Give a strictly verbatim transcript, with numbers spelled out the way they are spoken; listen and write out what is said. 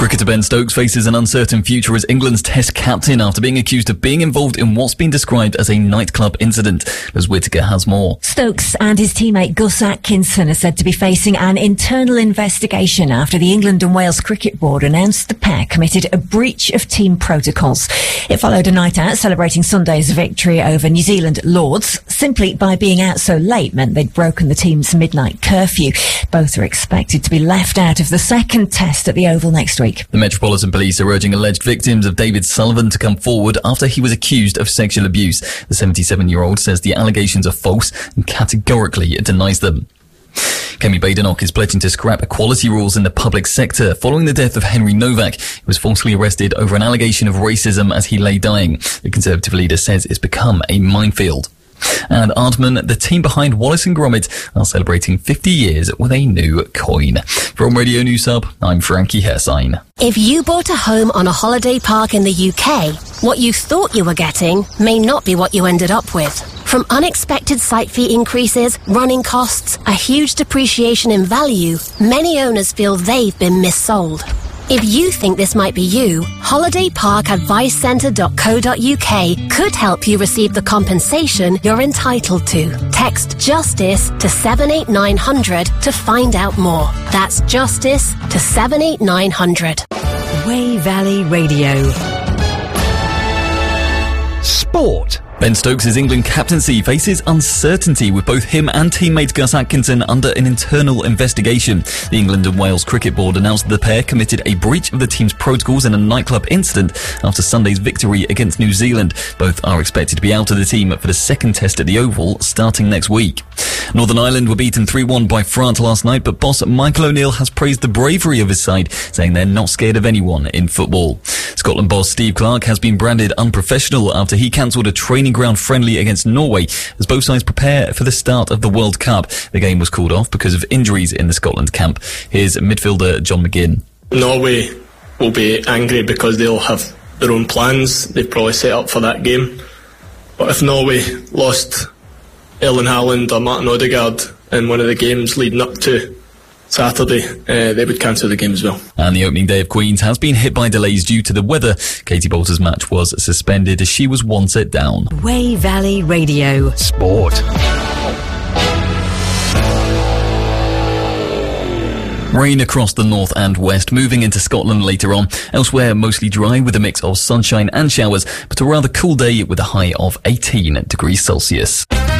Cricketer Ben Stokes faces an uncertain future as England's Test captain after being accused of being involved in what's been described as a nightclub incident. Liz Whittaker has more. Stokes and his teammate Gus Atkinson are said to be facing an internal investigation after the England and Wales Cricket Board announced the pair committed a breach of team protocols. It followed a night out celebrating Sunday's victory over New Zealand Lords. Simply by being out so late meant they'd broken the team's midnight curfew. Both are expected to be left out of the second Test at the Oval next week. The Metropolitan Police are urging alleged victims of David Sullivan to come forward after he was accused of sexual abuse. The seventy-seven-year-old says the allegations are false and categorically denies them. Kemi Badenoch is pledging to scrap equality rules in the public sector following the death of Henry Novak. He was falsely arrested over an allegation of racism as he lay dying. The Conservative leader says it's become a minefield. And Ardman, the team behind Wallace and Gromit, are celebrating fifty years with a new coin. From Radio News Hub, I'm Frankie Hersign. If you bought a home on a holiday park in the U K, what you thought you were getting may not be what you ended up with. From unexpected site fee increases, running costs, a huge depreciation in value, many owners feel they've been missold. If you think this might be you, holiday park advice centre dot co dot uk could help you receive the compensation you're entitled to. Text JUSTICE to seven eight nine hundred to find out more. That's JUSTICE to seven eight nine hundred. Wey Valley Radio. Sport. Ben Stokes' England captaincy faces uncertainty with both him and teammate Gus Atkinson under an internal investigation. The England and Wales Cricket Board announced the pair committed a breach of the team's protocols in a nightclub incident after Sunday's victory against New Zealand. Both are expected to be out of the team for the second Test at the Oval starting next week. Northern Ireland were beaten three one by France last night, but boss Michael O'Neill has praised the bravery of his side, saying they're not scared of anyone in football. Scotland boss Steve Clarke has been branded unprofessional after he cancelled a training ground friendly against Norway as both sides prepare for the start of the World Cup. The game was called off because of injuries in the Scotland camp. Here's midfielder John McGinn. Norway will be angry because they'll have their own plans. They've probably set up for that game. But if Norway lost Erling Haaland or Martin Odegaard in one of the games leading up to Saturday, uh, they would cancel the game as well. And the opening day of Queen's has been hit by delays due to the weather. Katie Bolter's match was suspended as she was one set down. Wey Valley Radio. Sport. Rain across the north and west, moving into Scotland later on. Elsewhere, mostly dry with a mix of sunshine and showers, but a rather cool day with a high of eighteen degrees Celsius.